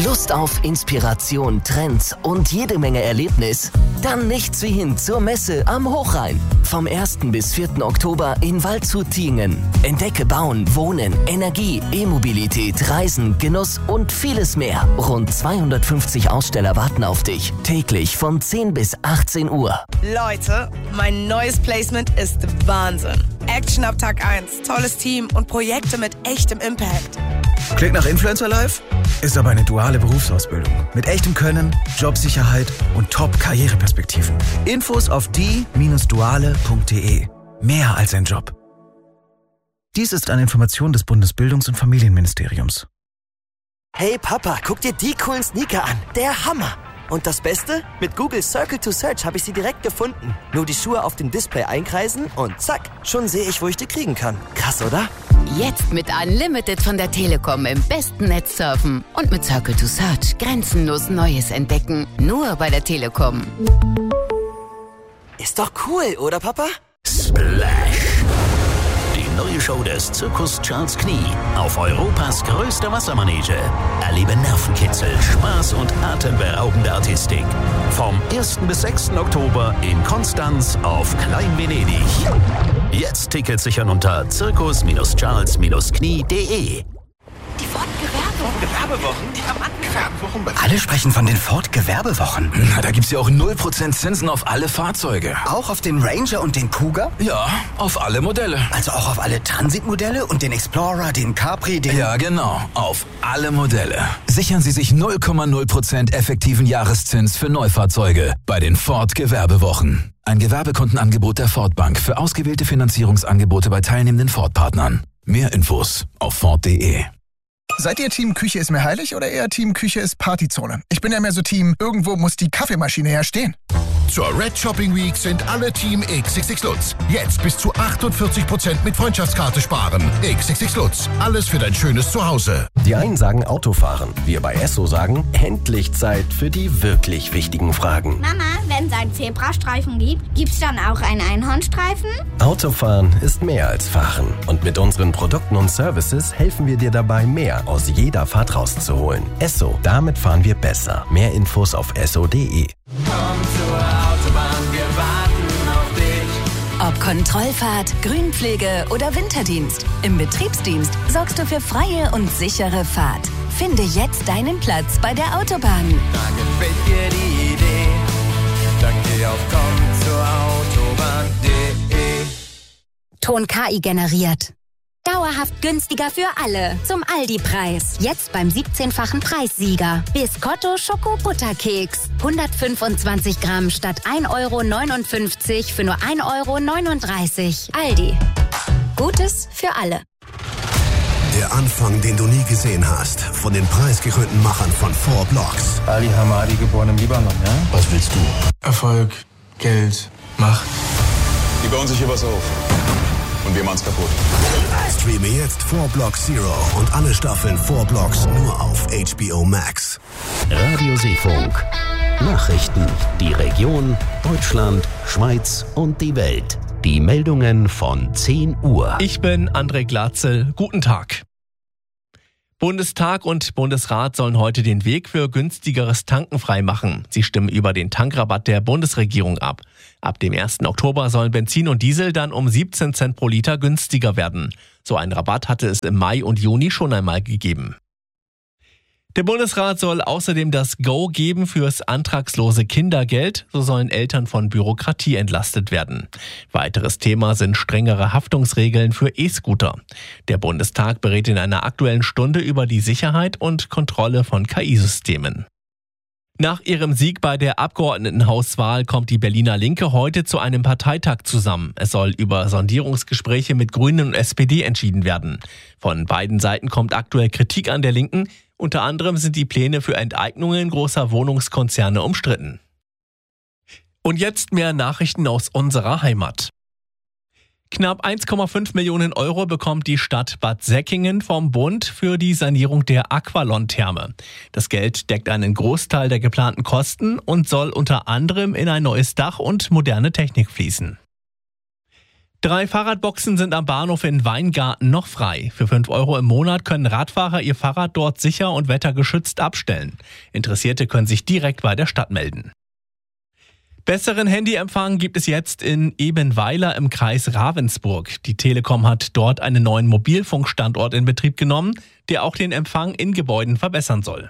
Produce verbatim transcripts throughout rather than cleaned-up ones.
Lust auf Inspiration, Trends und jede Menge Erlebnis? Dann nichts wie hin zur Messe am Hochrhein. Vom ersten bis vierten Oktober in Waldshut-Tiengen. Entdecke Bauen, Wohnen, Energie, E-Mobilität, Reisen, Genuss und vieles mehr. Rund zweihundertfünfzig Aussteller warten auf dich. Täglich von zehn bis achtzehn Uhr. Leute, mein neues Placement ist Wahnsinn. Action ab Tag eins, tolles Team und Projekte mit echtem Impact. Klingt nach Influencer Life? Ist aber eine duale Berufsausbildung. Mit echtem Können, Jobsicherheit und Top-Karriereperspektiven. Infos auf die Bindestrich duale Punkt de. Mehr als ein Job. Dies ist eine Information des Bundesbildungs- und Familienministeriums. Hey Papa, guck dir die coolen Sneaker an. Der Hammer. Und das Beste? Mit Google Circle to Search habe ich sie direkt gefunden. Nur die Schuhe auf dem Display einkreisen und zack, schon sehe ich, wo ich die kriegen kann. Krass, oder? Jetzt mit Unlimited von der Telekom im besten Netz surfen. Und mit Circle to Search grenzenlos Neues entdecken. Nur bei der Telekom. Ist doch cool, oder Papa? Splash! Die neue Show des Zirkus Charles Knie auf Europas größter Wassermanege. Erlebe Nervenkitzel, Spaß und atemberaubende Artistik. Vom ersten bis sechsten Oktober in Konstanz auf Klein-Venedig. Jetzt Tickets sichern unter zirkus Charles Knie punkt de. Die Ford Gewerbewochen? Ja, Mann, Gewerbewochen. Alle sprechen von den Ford Gewerbewochen. Na, da gibt's ja auch null Prozent Zinsen auf alle Fahrzeuge. Auch auf den Ranger und den Cougar? Ja, auf alle Modelle. Also auch auf alle Transit-Modelle und den Explorer, den Capri, den... Ja, genau. Auf alle Modelle. Sichern Sie sich null Komma null Prozent effektiven Jahreszins für Neufahrzeuge bei den Ford Gewerbewochen. Ein Gewerbekontenangebot der Ford Bank für ausgewählte Finanzierungsangebote bei teilnehmenden Ford-Partnern. Mehr Infos auf ford punkt de. Seid ihr Team Küche ist mir heilig oder eher Team Küche ist Partyzone? Ich bin ja mehr so Team, irgendwo muss die Kaffeemaschine ja stehen. Zur Red Shopping Week sind alle Team X X X Lutz. Jetzt bis zu achtundvierzig Prozent mit Freundschaftskarte sparen. X X X Lutz. Alles für dein schönes Zuhause. Die einen sagen Autofahren. Wir bei Esso sagen, endlich Zeit für die wirklich wichtigen Fragen. Mama, wenn es einen Zebrastreifen gibt, gibt's dann auch einen Einhornstreifen? Autofahren ist mehr als Fahren. Und mit unseren Produkten und Services helfen wir dir dabei, mehr aus jeder Fahrt rauszuholen. Esso, damit fahren wir besser. Mehr Infos auf esso punkt de. Komm zur Autobahn, wir warten auf dich. Ob Kontrollfahrt, Grünpflege oder Winterdienst, im Betriebsdienst sorgst du für freie und sichere Fahrt. Finde jetzt deinen Platz bei der Autobahn. Da gefällt dir die Idee, dann geh auf komm zur Autobahn punkt de. Ton K I generiert. Dauerhaft günstiger für alle. Zum Aldi-Preis. Jetzt beim siebzehnfachen Preissieger. Biscotto Schoko-Butterkeks. hundertfünfundzwanzig Gramm statt ein Euro neunundfünfzig für nur ein Euro neununddreißig. Aldi. Gutes für alle. Der Anfang, den du nie gesehen hast. Von den preisgekrönten Machern von Four Blocks. Ali Hamadi, geboren im Libanon, ja? Was willst du? Erfolg, Geld, Macht. Die bauen sich hier was auf. Und wir machen's kaputt. Streame jetzt Four Blocks Zero und alle Staffeln Four Blocks nur auf H B O Max. Radio Seefunk. Nachrichten. Die Region, Deutschland, Schweiz und die Welt. Die Meldungen von zehn Uhr. Ich bin André Glatzel. Guten Tag. Bundestag und Bundesrat sollen heute den Weg für günstigeres Tanken freimachen. Sie stimmen über den Tankrabatt der Bundesregierung ab. Ab dem ersten Oktober sollen Benzin und Diesel dann um siebzehn Cent pro Liter günstiger werden. So einen Rabatt hatte es im Mai und Juni schon einmal gegeben. Der Bundesrat soll außerdem das Go geben fürs antragslose Kindergeld. So sollen Eltern von Bürokratie entlastet werden. Weiteres Thema sind strengere Haftungsregeln für E-Scooter. Der Bundestag berät in einer aktuellen Stunde über die Sicherheit und Kontrolle von K I-Systemen. Nach ihrem Sieg bei der Abgeordnetenhauswahl kommt die Berliner Linke heute zu einem Parteitag zusammen. Es soll über Sondierungsgespräche mit Grünen und S P D entschieden werden. Von beiden Seiten kommt aktuell Kritik an der Linken. Unter anderem sind die Pläne für Enteignungen großer Wohnungskonzerne umstritten. Und jetzt mehr Nachrichten aus unserer Heimat. Knapp eins Komma fünf Millionen Euro bekommt die Stadt Bad Säckingen vom Bund für die Sanierung der Aqualon-Therme. Das Geld deckt einen Großteil der geplanten Kosten und soll unter anderem in ein neues Dach und moderne Technik fließen. Drei Fahrradboxen sind am Bahnhof in Weingarten noch frei. Für fünf Euro im Monat können Radfahrer ihr Fahrrad dort sicher und wettergeschützt abstellen. Interessierte können sich direkt bei der Stadt melden. Besseren Handyempfang gibt es jetzt in Ebenweiler im Kreis Ravensburg. Die Telekom hat dort einen neuen Mobilfunkstandort in Betrieb genommen, der auch den Empfang in Gebäuden verbessern soll.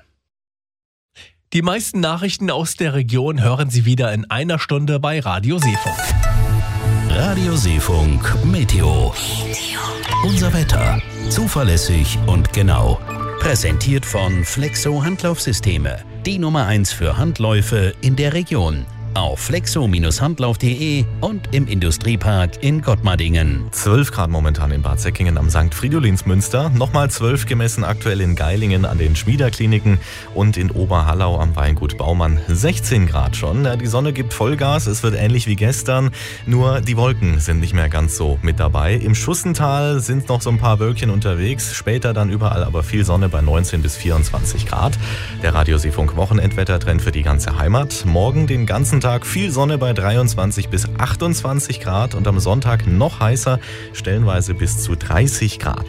Die meisten Nachrichten aus der Region hören Sie wieder in einer Stunde bei Radio Seefunk. Radio Seefunk Meteo. Unser Wetter. Zuverlässig und genau. Präsentiert von Flexo Handlaufsysteme. Die Nummer eins für Handläufe in der Region. Auf flexo Bindestrich handlauf punkt de und im Industriepark in Gottmardingen. zwölf Grad momentan in Bad Säckingen am Sankt Fridolinsmünster. Nochmal zwölf gemessen aktuell in Geilingen an den Schmiederkliniken und in Oberhallau am Weingut Baumann. sechzehn Grad schon. Ja, die Sonne gibt Vollgas. Es wird ähnlich wie gestern. Nur die Wolken sind nicht mehr ganz so mit dabei. Im Schussental sind noch so ein paar Wölkchen unterwegs. Später dann überall aber viel Sonne bei neunzehn bis vierundzwanzig Grad. Der Radio Seefunk Wochenendwettertrend für die ganze Heimat. Morgen den ganzen Tag viel Sonne bei dreiundzwanzig bis achtundzwanzig Grad und am Sonntag noch heißer, stellenweise bis zu dreißig Grad.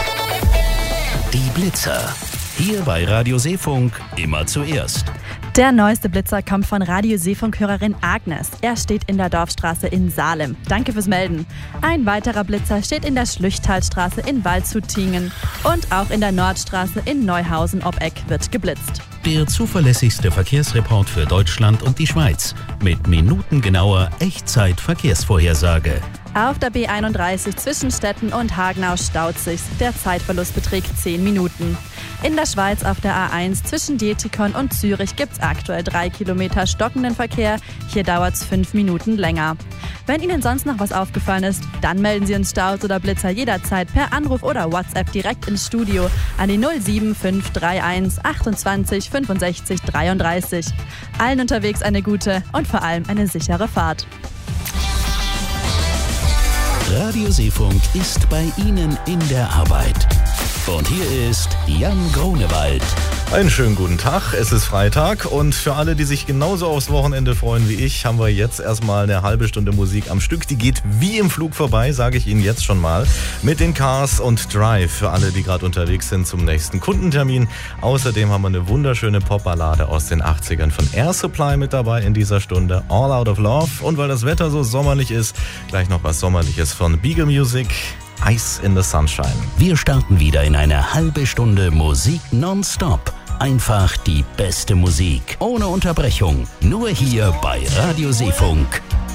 Die Blitzer. Hier bei Radio Seefunk immer zuerst. Der neueste Blitzer kommt von Radio Seefunk-Hörerin Agnes. Er steht in der Dorfstraße in Salem. Danke fürs Melden. Ein weiterer Blitzer steht in der Schlüchtalstraße in Waldshut-Tiengen. Und auch in der Nordstraße in Neuhausen-Obbeck wird geblitzt. Der zuverlässigste Verkehrsreport für Deutschland und die Schweiz. Mit minutengenauer Echtzeit-Verkehrsvorhersage. Auf der B einunddreißig zwischen Stetten und Hagenau staut sich's. Der Zeitverlust beträgt zehn Minuten. In der Schweiz auf der A eins zwischen Dietikon und Zürich gibt's aktuell drei Kilometer stockenden Verkehr. Hier dauert's fünf Minuten länger. Wenn Ihnen sonst noch was aufgefallen ist, dann melden Sie uns Staus oder Blitzer jederzeit per Anruf oder WhatsApp direkt ins Studio an die null sieben fünf drei eins achtundzwanzig fünfundsechzig dreiunddreißig. Allen unterwegs eine gute und vor allem eine sichere Fahrt. Radio Seefunk ist bei Ihnen in der Arbeit. Und hier ist Jan Grunewald. Einen schönen guten Tag, es ist Freitag und für alle, die sich genauso aufs Wochenende freuen wie ich, haben wir jetzt erstmal eine halbe Stunde Musik am Stück. Die geht wie im Flug vorbei, sage ich Ihnen jetzt schon mal, mit den Cars und Drive für alle, die gerade unterwegs sind zum nächsten Kundentermin. Außerdem haben wir eine wunderschöne Popballade aus den achtzigern von Air Supply mit dabei in dieser Stunde, All Out of Love. Und weil das Wetter so sommerlich ist, gleich noch was Sommerliches von Beagle Music. Ice in the Sunshine. Wir starten wieder in eine halbe Stunde Musik nonstop. Einfach die beste Musik, ohne Unterbrechung. Nur hier bei Radio Seefunk.